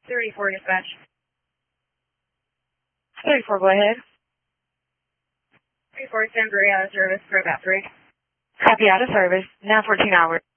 34 dispatch. 34, go ahead. 34, Stanbury out of service for about 3. Copy, out of service. Now 14 hours.